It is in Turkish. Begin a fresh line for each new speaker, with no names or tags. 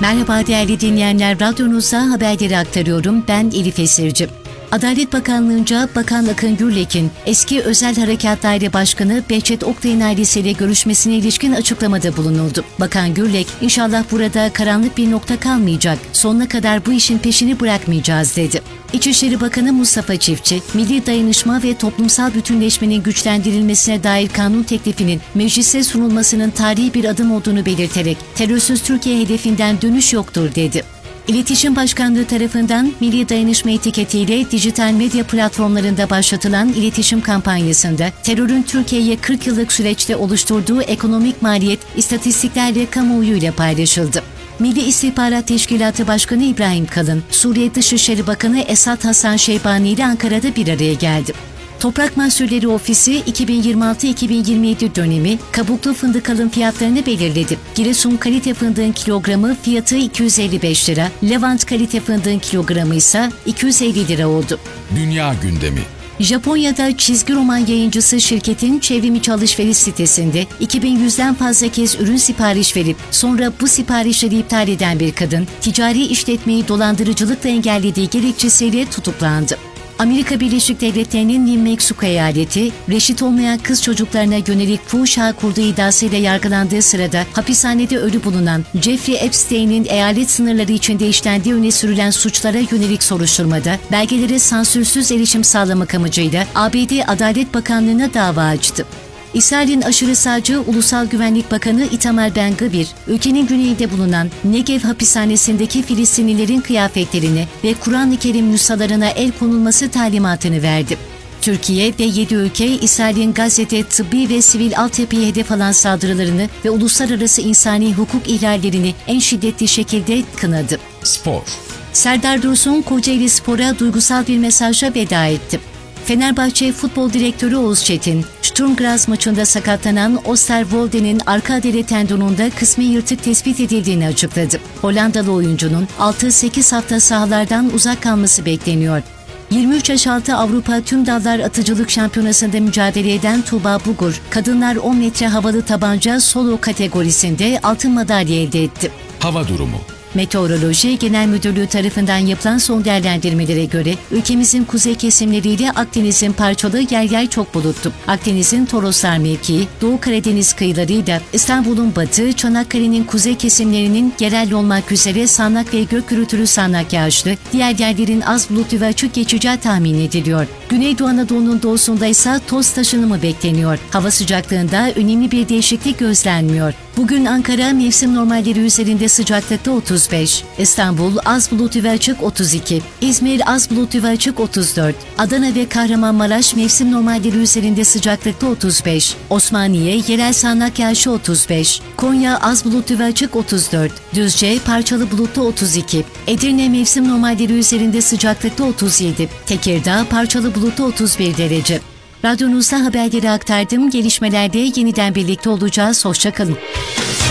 Merhaba değerli dinleyenler, radyonuzda haberleri aktarıyorum. Ben Elif Esirci. Adalet Bakanlığı'nca Bakan Akın Gürlek'in eski Özel Harekat Daire Başkanı Behçet Oktay'ın ailesiyle görüşmesine ilişkin açıklamada bulunuldu. Bakan Gürlek, "İnşallah burada karanlık bir nokta kalmayacak, sonuna kadar bu işin peşini bırakmayacağız" dedi. İçişleri Bakanı Mustafa Çiftçi, milli dayanışma ve toplumsal bütünleşmenin güçlendirilmesine dair kanun teklifinin meclise sunulmasının tarihi bir adım olduğunu belirterek, "Terörsüz Türkiye hedefinden dönüş yoktur" dedi. İletişim Başkanlığı tarafından Milli Dayanışma etiketiyle dijital medya platformlarında başlatılan iletişim kampanyasında terörün Türkiye'ye 40 yıllık süreçte oluşturduğu ekonomik maliyet istatistiklerle kamuoyuyla paylaşıldı. Milli İstihbarat Teşkilatı Başkanı İbrahim Kalın, Suriye Dışişleri Bakanı Esad Hasan Şeybani ile Ankara'da bir araya geldi. Toprak Mahsulleri Ofisi 2026-2027 dönemi kabuklu fındık alım fiyatlarını belirledi. Giresun kalite fındığın kilogramı fiyatı 255 lira, Levant kalite fındığın kilogramı ise 250 lira oldu.
Dünya gündemi.
Japonya'da çizgi roman yayıncısı şirketin çevrimiçi alışveriş sitesinde 2100'den fazla kez ürün sipariş verip sonra bu siparişleri iptal eden bir kadın, ticari işletmeyi dolandırıcılıkla engellediği gerekçesiyle tutuklandı. Amerika Birleşik Devletleri'nin New Mexico eyaleti, reşit olmayan kız çocuklarına yönelik fuhuş ağı kurduğu iddiasıyla yargılandığı sırada hapishanede ölü bulunan Jeffrey Epstein'in eyalet sınırları içinde işlendiği öne sürülen suçlara yönelik soruşturmada belgelere sansürsüz erişim sağlamak amacıyla ABD Adalet Bakanlığı'na dava açtı. İsrail'in aşırı sağcı Ulusal Güvenlik Bakanı Itamar Ben-Gvir, ülkenin güneyinde bulunan Negev hapishanesindeki Filistinlilerin kıyafetlerini ve Kur'an-ı Kerim nüshalarına el konulması talimatını verdi. Türkiye ve 7 ülke, İsrail'in Gazze'de tıbbi ve sivil altyapıya hedef alan saldırılarını ve uluslararası insani hukuk ihlallerini en şiddetli şekilde kınadı.
Spor.
Serdar Dursun, Kocaeli Spor'a duygusal bir mesajla veda etti. Fenerbahçe Futbol Direktörü Oğuz Çetin, Sturm Graz maçında sakatlanan Oosterwolde'nin arka adele tendonunda kısmi yırtık tespit edildiğini açıkladı. Hollandalı oyuncunun 6-8 hafta sahalardan uzak kalması bekleniyor. 23 yaş altı Avrupa Tüm Dallar Atıcılık Şampiyonası'nda mücadele eden Tuğba Bugur, kadınlar 10 metre havalı tabanca solo kategorisinde altın madalya elde etti.
Hava durumu.
Meteoroloji Genel Müdürlüğü tarafından yapılan son değerlendirmelere göre ülkemizin kuzey kesimleriyle Akdeniz'in parçalı yer çok bulutlu. Akdeniz'in Toroslar mevkii, Doğu Karadeniz kıyılarıyla İstanbul'un batı, Çanakkale'nin kuzey kesimlerinin yerel olmak üzere sağanak ve gök gürültülü sağanak yağışlı, diğer yerlerin az bulutlu ve açık geçeceği tahmin ediliyor. Güneydoğu Anadolu'nun doğusunda ise toz taşınımı bekleniyor. Hava sıcaklığında önemli bir değişiklik gözlenmiyor. Bugün Ankara mevsim normalleri üzerinde sıcaklıkta 35, İstanbul az bulutlu ve açık 32, İzmir az bulutlu ve açık 34, Adana ve Kahramanmaraş mevsim normalleri üzerinde sıcaklıkta 35, Osmaniye yerel sağanak yağışı 35, Konya az bulutlu ve açık 34, Düzce parçalı bulutlu 32, Edirne mevsim normalleri üzerinde sıcaklıkta 37, Tekirdağ parçalı bulutlu 31 derece. Radyonuzda haberleri aktardım. Gelişmelerde yeniden birlikte olacağız. Hoşça kalın.